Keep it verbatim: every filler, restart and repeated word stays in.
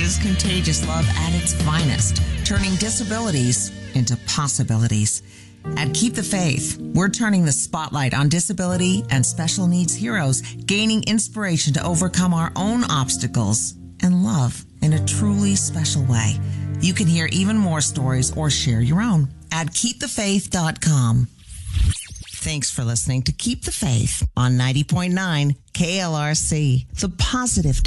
is Contagious Love at its finest, turning disabilities into possibilities. At Keep the Faith, we're turning the spotlight on disability and special needs heroes, gaining inspiration to overcome our own obstacles and love in a truly special way. You can hear even more stories or share your own at keep the faith dot com. Thanks for listening to Keep the Faith on ninety point nine K L R C, the positive